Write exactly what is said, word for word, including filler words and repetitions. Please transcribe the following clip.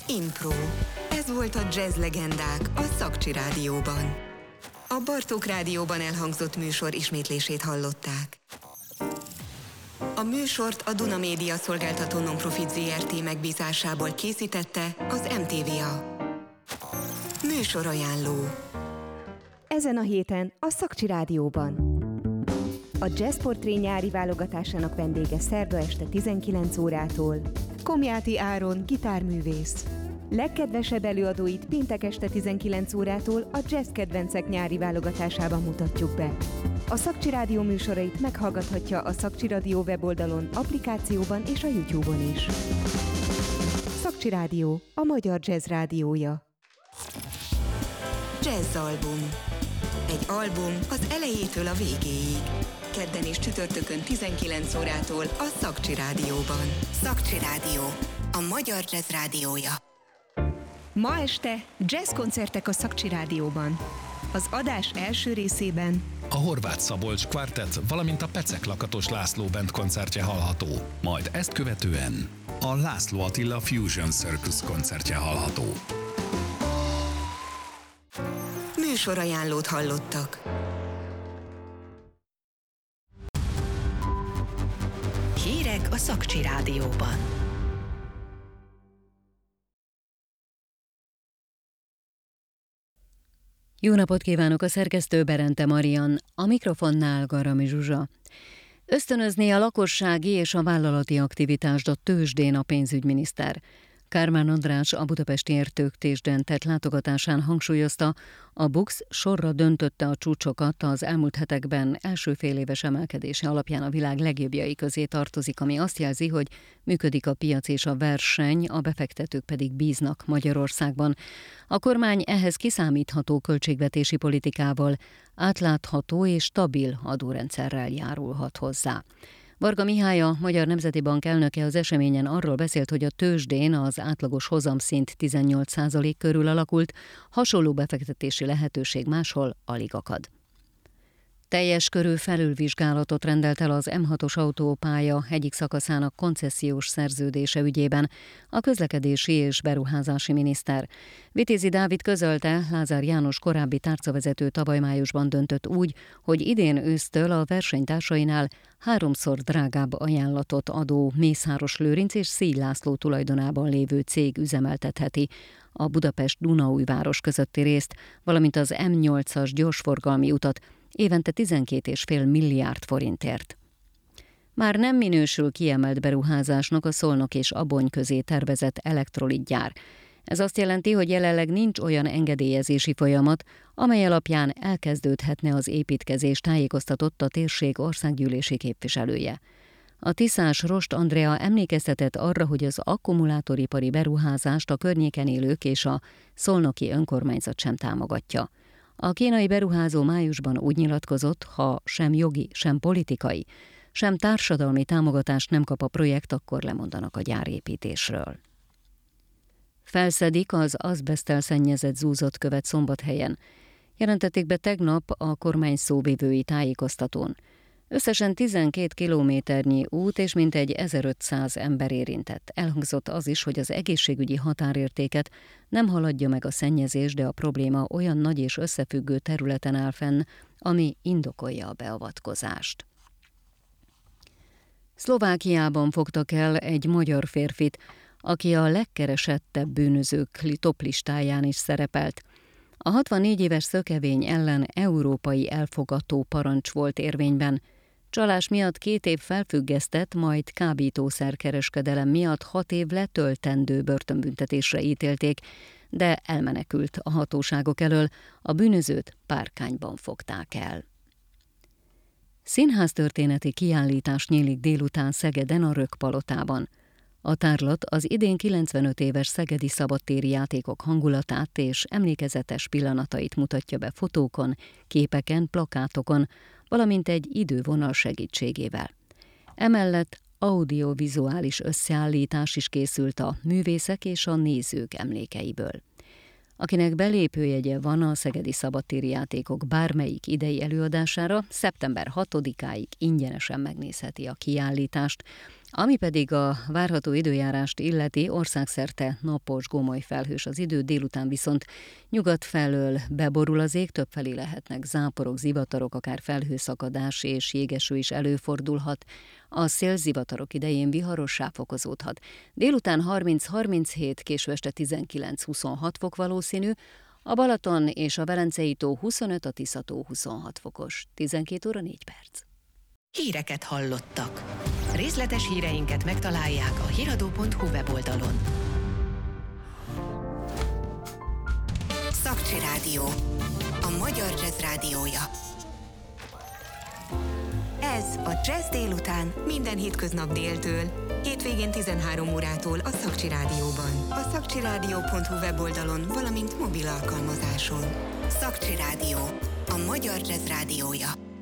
Impro. Ez volt a Jazz Legendák a Szakcsi Rádióban. A Bartók Rádióban elhangzott műsor ismétlését hallották. A műsort a Duna Média Szolgáltató Nonprofit zé er té megbízásából készítette az em té vé á. Műsorajánló. Ezen a héten a Szakcsi Rádióban. A Jazz Portré nyári válogatásának vendége szerda este tizenkilenc órától Komjáti Áron gitárművész. Legkedvesebb előadóit péntek este tizenkilenc órától a Jazz Kedvencek nyári válogatásában mutatjuk be. A Szakcsi Rádió műsorait meghallgathatja a Szakcsi Rádió weboldalon, applikációban és a YouTube-on is. Szakcsi Rádió, a magyar jazz rádiója. Jazz album. Egy album az elejétől a végéig. Kedden és csütörtökön tizenkilenc órától a Szakcsi Rádióban. Szakcsi Rádió, a magyar jazz rádiója. Ma este jazzkoncertek a Szakcsi Rádióban. Az adás első részében a Horváth Szabolcs Quartet, valamint a Pecek Lakatos László Band koncertje hallható. Majd ezt követően a László Attila Fusion Circus koncertje hallható. Műsorajánlót hallottak. Hírek a Szakcsi Rádióban. Jó napot kívánok, a szerkesztő Berente Marian, a mikrofonnál Garami Zsuzsa. Ösztönözni a lakossági és a vállalati aktivitást a tőzsdén a pénzügyminiszter. Kármán András a budapesti értéktőzsdén tett látogatásán hangsúlyozta, a BUX sorra döntötte a csúcsokat, az elmúlt hetekben első féléves emelkedése alapján a világ legjobbjai közé tartozik, ami azt jelzi, hogy működik a piac és a verseny, a befektetők pedig bíznak Magyarországban. A kormány ehhez kiszámítható költségvetési politikával, átlátható és stabil adórendszerrel járulhat hozzá. Varga Mihály, a Magyar Nemzeti Bank elnöke az eseményen arról beszélt, hogy a tőzsdén az átlagos hozamszint tizennyolc százalék körül alakult, hasonló befektetési lehetőség máshol alig akad. Teljes körű felülvizsgálatot rendelt el az em hatos autópálya egyik szakaszának koncesziós szerződése ügyében a közlekedési és beruházási miniszter. Vitézi Dávid közölte, Lázár János korábbi tárcavezető tavaly májusban döntött úgy, hogy idén ősztől a versenytársainál háromszor drágább ajánlatot adó Mészáros Lőrinc és Szíj László tulajdonában lévő cég üzemeltetheti a Budapest-Dunaújváros közötti részt, valamint az em nyolcas gyorsforgalmi utat, évente tizenkét egész öt milliárd forintért. Már nem minősül kiemelt beruházásnak a Szolnok és Abony közé tervezett elektrolitgyár. Ez azt jelenti, hogy jelenleg nincs olyan engedélyezési folyamat, amely alapján elkezdődhetne az építkezés, tájékoztatott a térség országgyűlési képviselője. A tiszás Rost Andrea emlékeztetett arra, hogy az akkumulátoripari beruházást a környéken élők és a szolnoki önkormányzat sem támogatja. A kínai beruházó májusban úgy nyilatkozott, ha sem jogi, sem politikai, sem társadalmi támogatást nem kap a projekt, akkor lemondanak a gyárépítésről. Felszedik az azbeszttel szennyezett zúzott követ Szombathelyen. Jelentették be tegnap a kormány szóvivői tájékoztatón. Összesen tizenkét kilométernyi út és mintegy ezerötszáz ember érintett. Elhangzott az is, hogy az egészségügyi határértéket nem haladja meg a szennyezés, de a probléma olyan nagy és összefüggő területen áll fenn, ami indokolja a beavatkozást. Szlovákiában fogtak el egy magyar férfit, aki a legkeresettebb bűnözők toplistáján is szerepelt. A hatvannégy éves szökevény ellen európai elfogató parancs volt érvényben. Csalás miatt két év felfüggesztett, majd kábítószerkereskedelem miatt hat év letöltendő börtönbüntetésre ítélték, de elmenekült a hatóságok elől, a bűnözőt Párkányban fogták el. Színháztörténeti kiállítás nyílik délután Szegeden a Rökkpalotában. A tárlat az idén kilencvenöt éves szegedi szabadtéri játékok hangulatát és emlékezetes pillanatait mutatja be fotókon, képeken, plakátokon, valamint egy idővonal segítségével. Emellett audiovizuális összeállítás is készült a művészek és a nézők emlékeiből. Akinek belépőjegye van a szegedi szabadtéri játékok bármelyik idei előadására, szeptember hatodikáig ingyenesen megnézheti a kiállítást. Ami pedig a várható időjárást illeti, országszerte napos, gomoly felhős az idő, délután viszont nyugat felől beborul az ég, többfelé lehetnek záporok, zivatarok, akár felhőszakadás és jégeső is előfordulhat. A szélzivatarok idején viharossá fokozódhat. Délután harminc-harminchét, késő este tizenkilenc-huszonhat fok valószínű, a Balaton és a Velencei-tó huszonöt, a Tisza-tó huszonhat fokos. tizenkét óra négy perc. Híreket hallottak. Részletes híreinket megtalálják a hiradó pont hu weboldalon. Szakcsi Rádió, a magyar jazz rádiója. Ez a Jazz délután minden hétköznap déltől, hétvégén tizenhárom órától a Szakcsi Rádióban, a szakcsirádió pont hu weboldalon, valamint mobil alkalmazáson. Szakcsi Rádió, a magyar jazz rádiója.